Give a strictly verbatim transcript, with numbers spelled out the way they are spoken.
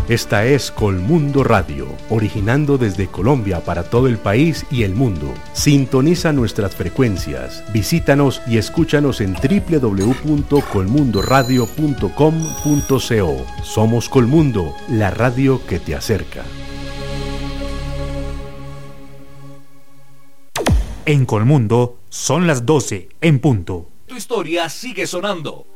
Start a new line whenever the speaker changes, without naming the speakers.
Esta es Colmundo Radio, originando desde Colombia para todo el país y el mundo. Sintoniza nuestras frecuencias, visítanos y escúchanos en doble u doble u doble u punto colmundo radio punto com punto co. Somos Colmundo, la radio que te acerca.
En Colmundo son las doce en punto.
Tu historia sigue sonando.